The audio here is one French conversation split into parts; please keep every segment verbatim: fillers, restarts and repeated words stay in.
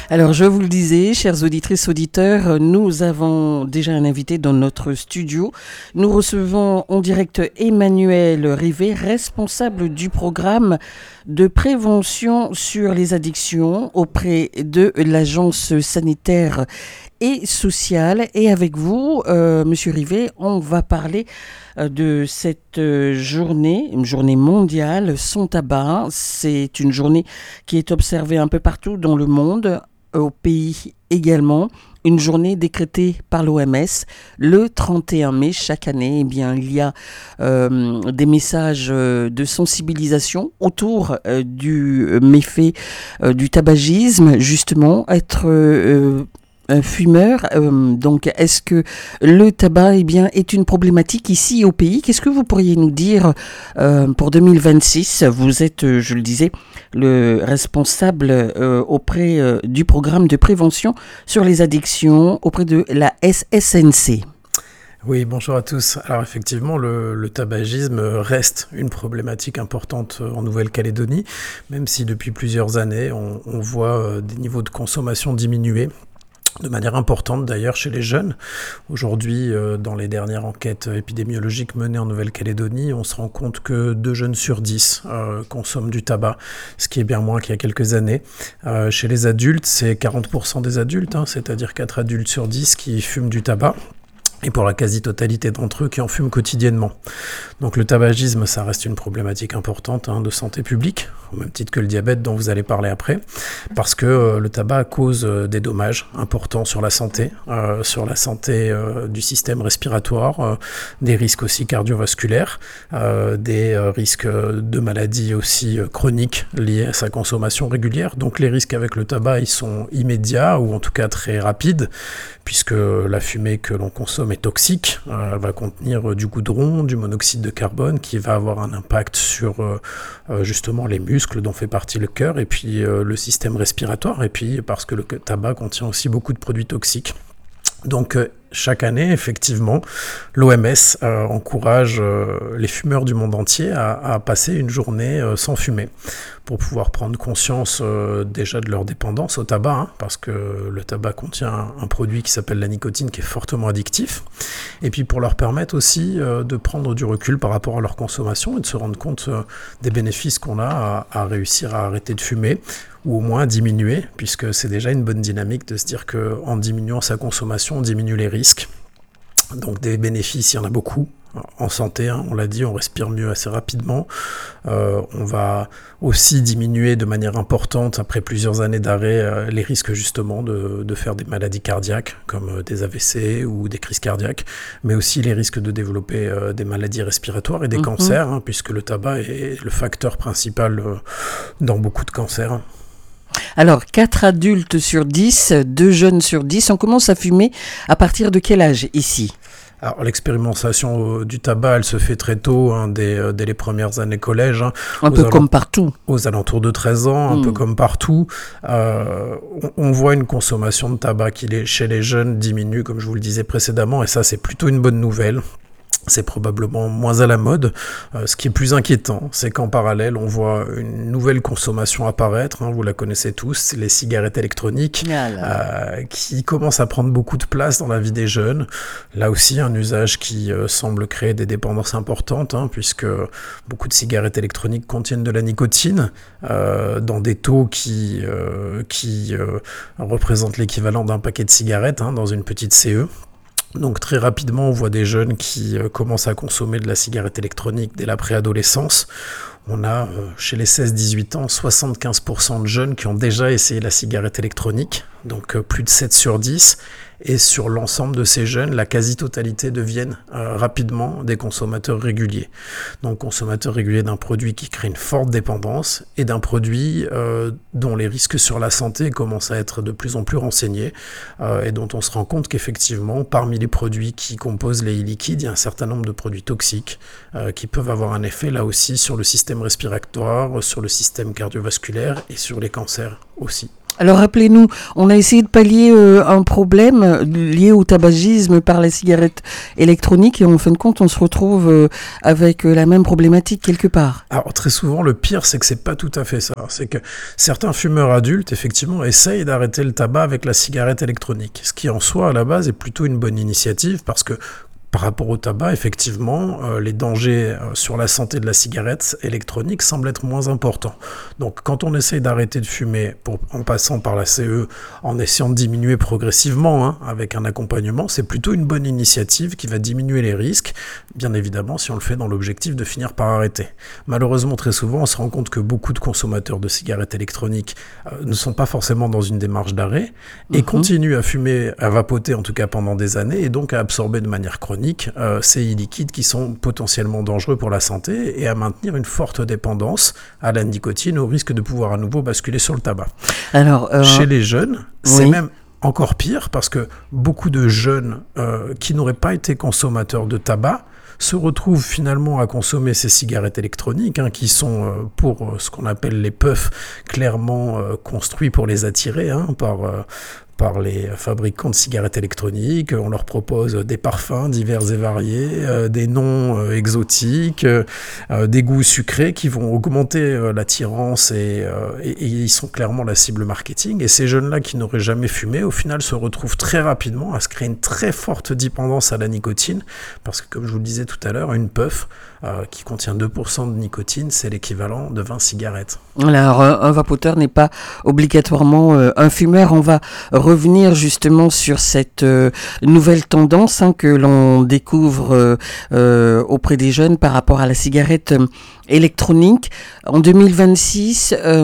Alors, je vous le disais, chers auditrices, auditeurs, nous avons déjà un invité dans notre studio. Nous recevons en direct Emmanuel Rivet, responsable du programme de prévention sur les addictions auprès de l'Agence sanitaire et sociale. Et avec vous, euh, Monsieur Rivet, on va parler euh, de cette euh, journée, une journée mondiale sans tabac. C'est une journée qui est observée un peu partout dans le monde, au pays également. Une journée décrétée par l'O M S le trente et un mai chaque année. Eh bien, il y a euh, des messages de sensibilisation autour euh, du méfait euh, du tabagisme, justement, être euh, un fumeur. Euh, donc, est-ce que le tabac, eh bien, est une problématique ici au pays? Qu'est-ce que vous pourriez nous dire euh, pour deux mille vingt-six? Vous êtes, je le disais, le responsable euh, auprès euh, du programme de prévention sur les addictions auprès de la S S N C. Oui, bonjour à tous. Alors effectivement, le, le tabagisme reste une problématique importante en Nouvelle-Calédonie, même si depuis plusieurs années, on, on voit des niveaux de consommation diminuer. De manière importante d'ailleurs chez les jeunes. Aujourd'hui, euh, dans les dernières enquêtes épidémiologiques menées en Nouvelle-Calédonie, on se rend compte que deux jeunes sur dix euh, consomment du tabac, ce qui est bien moins qu'il y a quelques années. Euh, chez les adultes, c'est quarante pour cent des adultes, hein, c'est-à-dire quatre adultes sur dix qui fument du tabac. Et pour la quasi-totalité d'entre eux qui en fument quotidiennement. Donc le tabagisme, ça reste une problématique importante hein, de santé publique, au même titre que le diabète dont vous allez parler après, parce que euh, le tabac cause euh, des dommages importants sur la santé, euh, sur la santé euh, du système respiratoire, euh, des risques aussi cardiovasculaires, euh, des euh, risques de maladies aussi euh, chroniques liées à sa consommation régulière. Donc les risques avec le tabac, ils sont immédiats, ou en tout cas très rapides, puisque la fumée que l'on consomme est toxique, euh, va contenir euh, du goudron, du monoxyde de carbone qui va avoir un impact sur euh, euh, justement les muscles dont fait partie le cœur et puis euh, le système respiratoire, et puis parce que le tabac contient aussi beaucoup de produits toxiques. Donc euh, chaque année, effectivement, l'O M S euh, encourage euh, les fumeurs du monde entier à, à passer une journée euh, sans fumer pour pouvoir prendre conscience euh, déjà de leur dépendance au tabac, hein, parce que le tabac contient un, un produit qui s'appelle la nicotine qui est fortement addictif, et puis pour leur permettre aussi euh, de prendre du recul par rapport à leur consommation et de se rendre compte euh, des bénéfices qu'on a à, à réussir à arrêter de fumer, ou au moins à diminuer, puisque c'est déjà une bonne dynamique de se dire qu'en diminuant sa consommation, on diminue les risques. Donc des bénéfices, il y en a beaucoup. En santé, hein, on l'a dit, on respire mieux assez rapidement. Euh, on va aussi diminuer de manière importante, après plusieurs années d'arrêt, euh, les risques justement de, de faire des maladies cardiaques, comme euh, des A V C ou des crises cardiaques, mais aussi les risques de développer euh, des maladies respiratoires et des mmh. cancers, hein, puisque le tabac est le facteur principal euh, dans beaucoup de cancers. Alors, quatre adultes sur dix, deux jeunes sur dix, on commence à fumer à partir de quel âge ici ? Alors, l'expérimentation du tabac, elle se fait très tôt, hein, dès, dès les premières années collège. Hein, un peu alent- comme partout. Aux alentours de treize ans, un mmh. peu comme partout. Euh, on, on voit une consommation de tabac qui, les, chez les jeunes, diminue, comme je vous le disais précédemment, et ça, c'est plutôt une bonne nouvelle. C'est probablement moins à la mode. Euh, ce qui est plus inquiétant, c'est qu'en parallèle, on voit une nouvelle consommation apparaître. Hein, vous la connaissez tous, c'est les cigarettes électroniques, euh, qui commencent à prendre beaucoup de place dans la vie des jeunes. Là aussi, un usage qui euh, semble créer des dépendances importantes, hein, puisque beaucoup de cigarettes électroniques contiennent de la nicotine, euh, dans des taux qui, euh, qui euh, représentent l'équivalent d'un paquet de cigarettes, hein, dans une petite C E. Donc très rapidement, on voit des jeunes qui euh, commencent à consommer de la cigarette électronique dès la préadolescence. On a, euh, chez les seize dix-huit ans, soixante-quinze pour cent de jeunes qui ont déjà essayé la cigarette électronique, donc euh, plus de sept sur dix. Et sur l'ensemble de ces jeunes, la quasi-totalité deviennent euh, rapidement des consommateurs réguliers. Donc consommateurs réguliers d'un produit qui crée une forte dépendance et d'un produit euh, dont les risques sur la santé commencent à être de plus en plus renseignés euh, et dont on se rend compte qu'effectivement, parmi les produits qui composent les e-liquides, il y a un certain nombre de produits toxiques euh, qui peuvent avoir un effet là aussi sur le système système respiratoire, sur le système cardiovasculaire et sur les cancers aussi. Alors rappelez-nous, on a essayé de pallier euh, un problème lié au tabagisme par la cigarette électronique et en fin de compte on se retrouve euh, avec euh, la même problématique quelque part. Alors très souvent le pire c'est que c'est pas tout à fait ça, c'est que certains fumeurs adultes effectivement essayent d'arrêter le tabac avec la cigarette électronique, ce qui en soi à la base est plutôt une bonne initiative parce que par rapport au tabac, effectivement, euh, les dangers euh, sur la santé de la cigarette électronique semblent être moins importants. Donc, quand on essaye d'arrêter de fumer pour, en passant par la C E, en essayant de diminuer progressivement, hein, avec un accompagnement, c'est plutôt une bonne initiative qui va diminuer les risques, bien évidemment, si on le fait dans l'objectif de finir par arrêter. Malheureusement, très souvent, on se rend compte que beaucoup de consommateurs de cigarettes électroniques euh, ne sont pas forcément dans une démarche d'arrêt et mmh. continuent à fumer, à vapoter en tout cas pendant des années et donc à absorber de manière chronique Euh, ces e-liquides qui sont potentiellement dangereux pour la santé et à maintenir une forte dépendance à la nicotine au risque de pouvoir à nouveau basculer sur le tabac. Alors, euh... Chez les jeunes, c'est oui. même encore pire parce que beaucoup de jeunes euh, qui n'auraient pas été consommateurs de tabac se retrouvent finalement à consommer ces cigarettes électroniques hein, qui sont euh, pour euh, ce qu'on appelle les puffs clairement euh, construits pour les attirer hein, par... Euh, par les fabricants de cigarettes électroniques. On leur propose des parfums divers et variés, euh, des noms euh, exotiques, euh, des goûts sucrés qui vont augmenter euh, l'attirance et, euh, et, et ils sont clairement la cible marketing. Et ces jeunes-là qui n'auraient jamais fumé, au final, se retrouvent très rapidement à se créer une très forte dépendance à la nicotine parce que, comme je vous le disais tout à l'heure, une puff euh, qui contient deux pour cent de nicotine, c'est l'équivalent de vingt cigarettes. Alors, un vapoteur n'est pas obligatoirement euh, un fumeur. On va revenir justement sur cette euh, nouvelle tendance hein, que l'on découvre euh, euh, auprès des jeunes par rapport à la cigarette euh, électronique. En deux mille vingt-six, euh,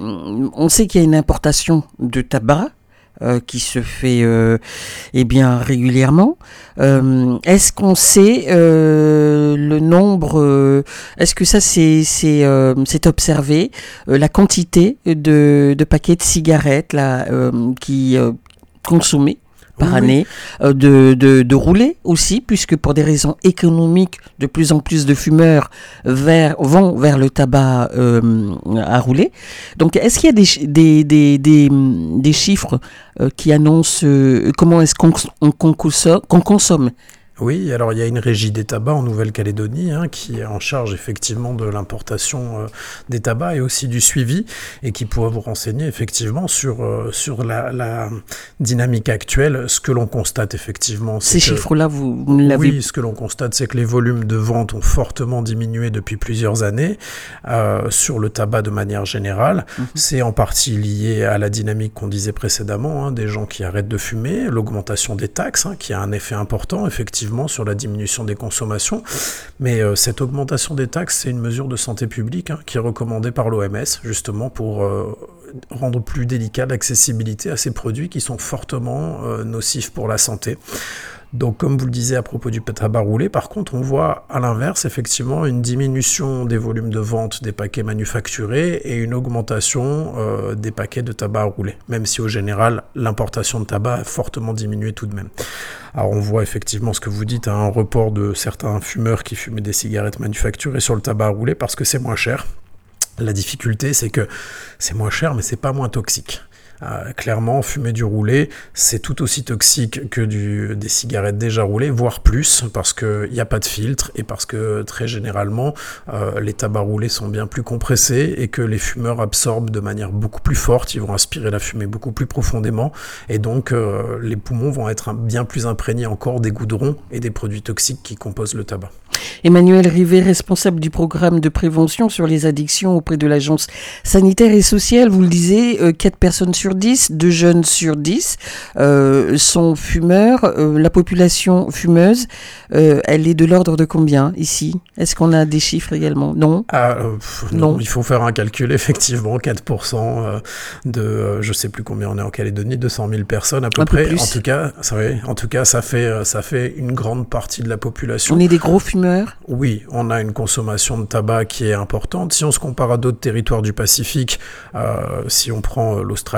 on sait qu'il y a une importation de tabac Euh, qui se fait euh, eh bien régulièrement. Euh, est-ce qu'on sait euh, le nombre euh, est-ce que ça c'est c'est euh, c'est observé euh, la quantité de de paquets de cigarettes là euh, qui euh, consommés par oui, année, oui. Euh, de, de, de rouler aussi, puisque pour des raisons économiques, de plus en plus de fumeurs vers, vont vers le tabac euh, à rouler. Donc, est-ce qu'il y a des, des, des, des, des chiffres euh, qui annoncent euh, comment est-ce qu'on, on, qu'on, consomme, qu'on consomme Oui, alors il y a une régie des tabacs en Nouvelle-Calédonie hein, qui est en charge effectivement de l'importation euh, des tabacs et aussi du suivi et qui pourra vous renseigner effectivement sur, euh, sur la, la dynamique actuelle. Ce que l'on constate effectivement, c'est Ces que, chiffres-là, vous, vous l'avez... Oui, ce que l'on constate, c'est que les volumes de vente ont fortement diminué depuis plusieurs années euh, sur le tabac de manière générale. Mmh. C'est en partie lié à la dynamique qu'on disait précédemment, hein, des gens qui arrêtent de fumer, l'augmentation des taxes hein, qui a un effet important effectivement sur la diminution des consommations, mais euh, cette augmentation des taxes, c'est une mesure de santé publique hein, qui est recommandée par l'O M S, justement pour euh, rendre plus délicat l'accessibilité à ces produits qui sont fortement euh, nocifs pour la santé. Donc, comme vous le disiez à propos du tabac roulé, par contre, on voit à l'inverse, effectivement, une diminution des volumes de vente des paquets manufacturés et une augmentation euh, des paquets de tabac roulé, même si au général, l'importation de tabac a fortement diminué tout de même. Alors, on voit effectivement ce que vous dites, hein, un report de certains fumeurs qui fumaient des cigarettes manufacturées sur le tabac roulé parce que c'est moins cher. La difficulté, c'est que c'est moins cher, mais c'est pas moins toxique. Euh, clairement, fumer du roulé, c'est tout aussi toxique que du, des cigarettes déjà roulées, voire plus, parce qu'il n'y a pas de filtre et parce que très généralement, euh, les tabacs roulés sont bien plus compressés et que les fumeurs absorbent de manière beaucoup plus forte, ils vont aspirer la fumée beaucoup plus profondément et donc euh, les poumons vont être bien plus imprégnés encore des goudrons et des produits toxiques qui composent le tabac. Emmanuel Rivet, responsable du programme de prévention sur les addictions auprès de l'Agence sanitaire et sociale, vous le disiez, euh, quatre personnes sur dix, deux jeunes sur dix euh, sont fumeurs. Euh, la population fumeuse, euh, elle est de l'ordre de combien ici ? Est-ce qu'on a des chiffres également ? Non. Ah, euh, pff, non. non. Il faut faire un calcul, effectivement, quatre pour cent de, euh, je ne sais plus combien on est en Calédonie, deux cent mille personnes à peu un près. Peu plus. En tout cas, ça, oui, en tout cas ça, fait, ça fait une grande partie de la population. On est des gros fumeurs ? Oui, on a une consommation de tabac qui est importante. Si on se compare à d'autres territoires du Pacifique, euh, si on prend l'Australie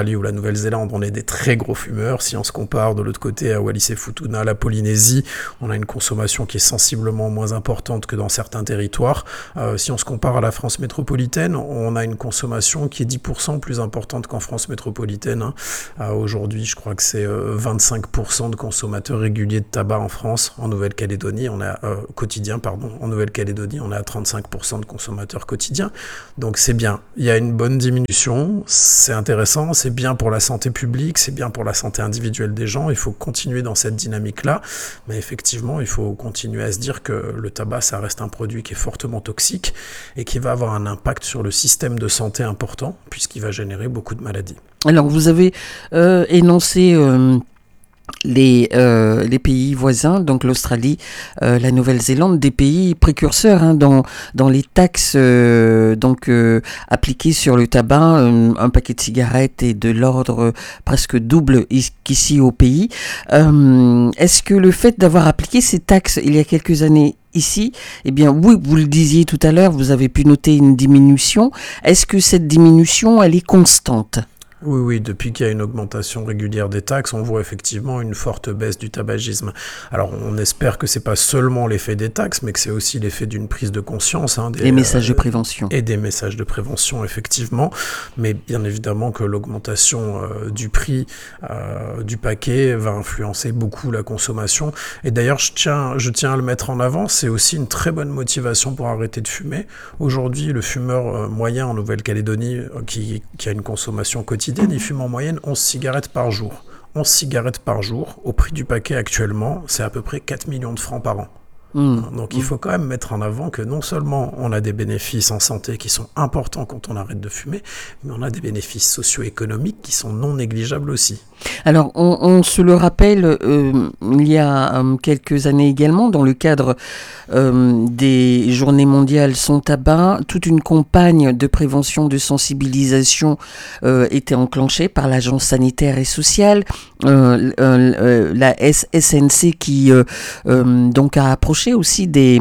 l'Australie ou la Nouvelle-Zélande, on est des très gros fumeurs. Si on se compare de l'autre côté à Wallis et Futuna, la Polynésie, on a une consommation qui est sensiblement moins importante que dans certains territoires. Euh, si on se compare à la France métropolitaine, on a une consommation qui est dix pour cent plus importante qu'en France métropolitaine. Hein. Euh, aujourd'hui, je crois que c'est euh, vingt-cinq pour cent de consommateurs réguliers de tabac en France. En Nouvelle-Calédonie, on a euh, quotidien, pardon, en Nouvelle-Calédonie, on est à trente-cinq pour cent de consommateurs quotidiens. Donc c'est bien. Il y a une bonne diminution, c'est intéressant, c'est bien pour la santé publique, c'est bien pour la santé individuelle des gens. Il faut continuer dans cette dynamique-là. Mais effectivement, il faut continuer à se dire que le tabac, ça reste un produit qui est fortement toxique et qui va avoir un impact sur le système de santé important, puisqu'il va générer beaucoup de maladies. Alors, vous avez euh, énoncé euh, les, euh, les pays voisins, donc l'Australie, euh, la Nouvelle-Zélande, des pays précurseurs hein, dans, dans les taxes euh, donc, euh, appliquées sur le tabac. Un, un paquet de cigarettes est de l'ordre presque double qu'ici au pays. Euh, est-ce que le fait d'avoir appliqué ces taxes il y a quelques années ici, eh bien oui, vous le disiez tout à l'heure, vous avez pu noter une diminution. Est-ce que cette diminution, elle est constante ? Oui, oui, depuis qu'il y a une augmentation régulière des taxes, on voit effectivement une forte baisse du tabagisme. Alors, on espère que c'est pas seulement l'effet des taxes, mais que c'est aussi l'effet d'une prise de conscience. Hein, des, des messages euh, de prévention. Et des messages de prévention, effectivement. Mais bien évidemment que l'augmentation euh, du prix euh, du paquet va influencer beaucoup la consommation. Et d'ailleurs, je tiens, je tiens à le mettre en avant, c'est aussi une très bonne motivation pour arrêter de fumer. Aujourd'hui, le fumeur euh, moyen en Nouvelle-Calédonie, euh, qui, qui a une consommation quotidienne, il fume en moyenne onze cigarettes par jour. onze cigarettes par jour, au prix du paquet actuellement, c'est à peu près quatre millions de francs par an. Mmh. Donc mmh. il faut quand même mettre en avant que non seulement on a des bénéfices en santé qui sont importants quand on arrête de fumer, mais on a des bénéfices socio-économiques qui sont non négligeables aussi. Alors on, on se le rappelle, euh, il y a euh, quelques années également, dans le cadre euh, des Journées mondiales sans tabac, toute une campagne de prévention, de sensibilisation euh, était enclenchée par l'Agence sanitaire et sociale, euh, euh, la S N C qui euh, euh, donc a approché aussi des,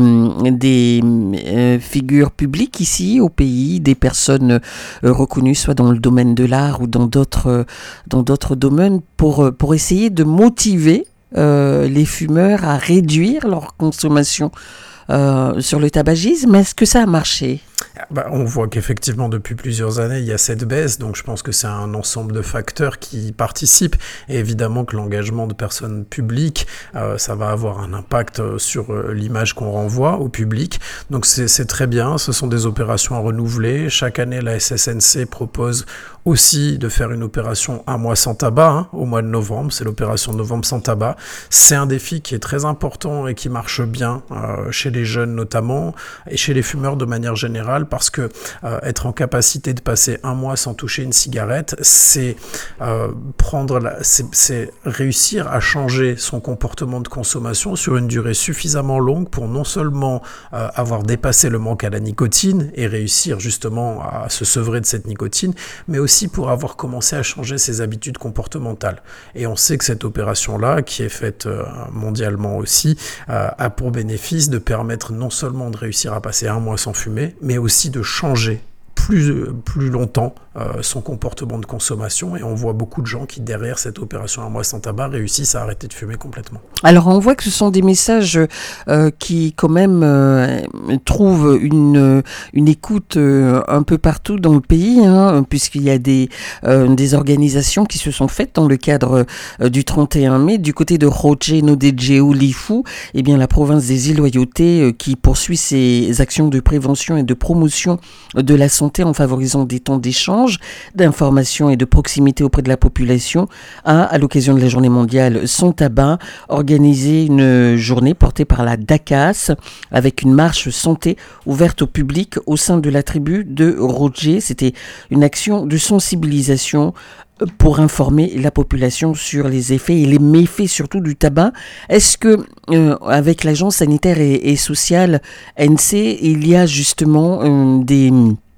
des euh, figures publiques ici au pays, des personnes euh, reconnues soit dans le domaine de l'art ou dans d'autres, dans d'autres domaines pour, pour essayer de motiver euh, les fumeurs à réduire leur consommation euh, sur le tabagisme. Est-ce que ça a marché ? Bah, on voit qu'effectivement depuis plusieurs années il y a cette baisse, donc je pense que c'est un ensemble de facteurs qui participent, et évidemment que l'engagement de personnes publiques euh, ça va avoir un impact sur euh, l'image qu'on renvoie au public, donc c'est, c'est très bien, ce sont des opérations à renouveler. Chaque année la S S N C propose aussi de faire une opération un mois sans tabac, hein, au mois de novembre, c'est l'opération Novembre sans tabac. C'est un défi qui est très important et qui marche bien euh, chez les jeunes notamment, et chez les fumeurs de manière générale, parce que euh, être en capacité de passer un mois sans toucher une cigarette, c'est euh, prendre la, c'est, c'est réussir à changer son comportement de consommation sur une durée suffisamment longue pour non seulement euh, avoir dépassé le manque à la nicotine et réussir justement à se sevrer de cette nicotine, mais aussi pour avoir commencé à changer ses habitudes comportementales. Et on sait que cette opération-là, qui est faite euh, mondialement aussi, euh, a pour bénéfice de permettre non seulement de réussir à passer un mois sans fumer, mais aussi de changer plus, plus longtemps euh, son comportement de consommation, et on voit beaucoup de gens qui, derrière cette opération un mois sans tabac, réussissent à arrêter de fumer complètement. Alors on voit que ce sont des messages euh, qui quand même euh, trouvent une, une écoute euh, un peu partout dans le pays, hein, puisqu'il y a des, euh, des organisations qui se sont faites dans le cadre euh, du trente et un mai, du côté de Roche Nodejeo Lifu, eh bien la province des îles Loyauté euh, qui poursuit ses actions de prévention et de promotion de la santé en favorisant des temps d'échange, d'information et de proximité auprès de la population, a, à l'occasion de la journée mondiale sans tabac, organisé une journée portée par la D A C A S avec une marche santé ouverte au public au sein de la tribu de Roche. C'était une action de sensibilisation pour informer la population sur les effets et les méfaits surtout du tabac. Est-ce que euh, avec l'agence sanitaire et, et sociale N C, il y a justement euh, des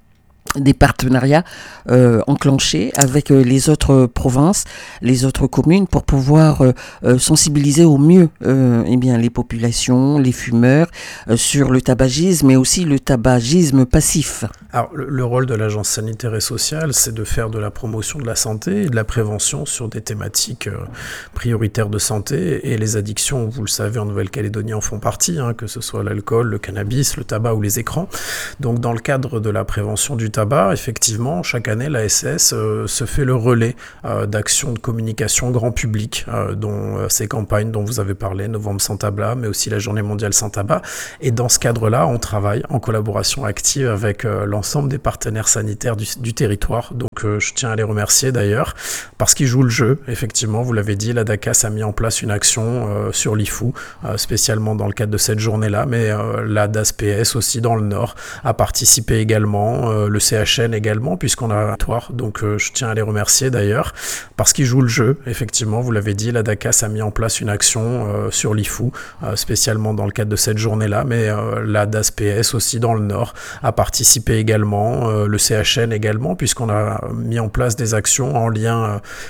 des partenariats euh, enclenchés avec euh, les autres provinces, les autres communes pour pouvoir euh, euh, sensibiliser au mieux euh, eh bien, les populations, les fumeurs euh, sur le tabagisme mais aussi le tabagisme passif. Alors, le, le rôle de l'agence sanitaire et sociale, c'est de faire de la promotion de la santé et de la prévention sur des thématiques euh, prioritaires de santé. Et les addictions, vous le savez, en Nouvelle-Calédonie en font partie, hein, que ce soit l'alcool, le cannabis, le tabac ou les écrans. Donc, dans le cadre de la prévention du tabac, effectivement, chaque année, l'A S S euh, se fait le relais euh, d'actions de communication grand public, euh, dont euh, ces campagnes dont vous avez parlé, Novembre sans tabac, mais aussi la Journée mondiale sans tabac. Et dans ce cadre-là, on travaille en collaboration active avec euh, l'ensemble des partenaires sanitaires du, du territoire. Donc, euh, je tiens à les remercier d'ailleurs, parce qu'ils jouent le jeu. Effectivement, vous l'avez dit, la D A C A S a mis en place une action euh, sur l'I F O, euh, spécialement dans le cadre de cette journée-là, mais euh, la D A S P S aussi dans le Nord a participé également, euh, le C H N également, puisqu'on a un toire. Donc, euh, je tiens à les remercier d'ailleurs, parce qu'ils jouent le jeu. Effectivement, vous l'avez dit, la D A C A S a mis en place une action euh, sur l'I F O, euh, spécialement dans le cadre de cette journée-là, mais euh, la D A S P S aussi dans le Nord a participé également, euh, le C H N également, puisqu'on a mis en place des actions en lien euh,